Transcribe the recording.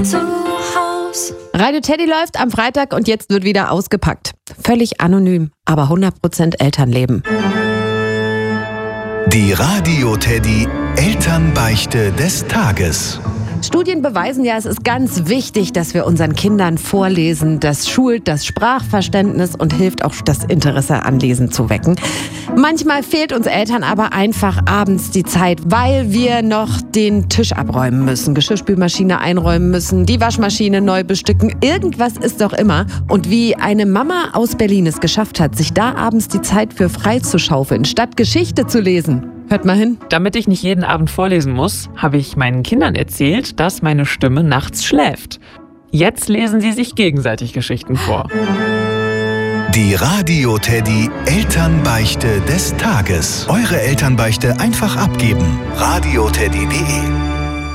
Zu Haus. Radio Teddy läuft am Freitag und jetzt wird wieder ausgepackt. Völlig anonym, aber 100% Elternleben. Die Radio Teddy Elternbeichte des Tages. Studien beweisen ja, es ist ganz wichtig, dass wir unseren Kindern vorlesen. Das schult das Sprachverständnis und hilft auch, das Interesse an Lesen zu wecken. Manchmal fehlt uns Eltern aber einfach abends die Zeit, weil wir noch den Tisch abräumen müssen, Geschirrspülmaschine einräumen müssen, die Waschmaschine neu bestücken. Irgendwas ist doch immer. Und wie eine Mama aus Berlin es geschafft hat, sich da abends die Zeit für freizuschaufeln, statt Geschichte zu lesen. Hört mal hin. Damit ich nicht jeden Abend vorlesen muss, habe ich meinen Kindern erzählt, dass meine Stimme nachts schläft. Jetzt lesen sie sich gegenseitig Geschichten vor. Die Radio Teddy Elternbeichte des Tages. Eure Elternbeichte einfach abgeben. radioteddy.de